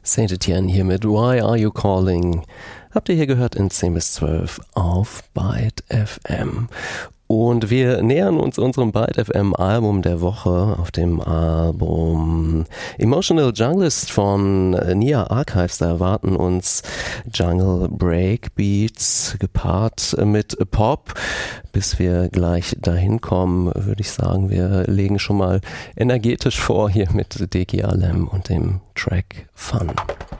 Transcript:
Saint Etienne hier mit Why Are You Calling? Habt ihr hier gehört in 10 bis 12 auf Byte FM. Und wir nähern uns unserem Byte FM Album der Woche. Auf dem Album Emotional Junglist von Nia Archives. Da erwarten uns Jungle Breakbeats gepaart mit Pop. Bis wir gleich dahin kommen, würde ich sagen, wir legen schon mal energetisch vor hier mit Deki Alem und dem Track Fun.